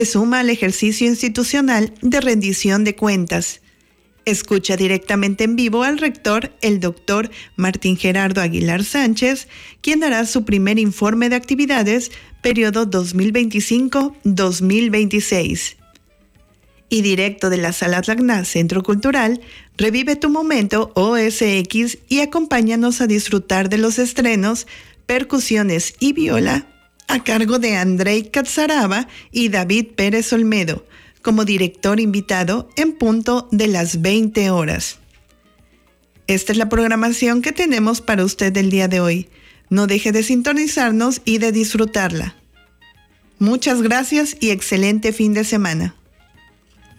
Se suma al ejercicio institucional de rendición de cuentas. Escucha directamente en vivo al rector, el doctor Martín Gerardo Aguilar Sánchez, quien dará su primer informe de actividades, periodo 2025-2026. Y directo de la Sala Tacna Centro Cultural, revive tu momento OSX y acompáñanos a disfrutar de los estrenos, percusiones y viola a cargo de Andrei Catzaraba y David Pérez Olmedo, como director invitado en punto de las 20 horas. Esta es la programación que tenemos para usted el día de hoy. No deje de sintonizarnos y de disfrutarla. Muchas gracias y excelente fin de semana.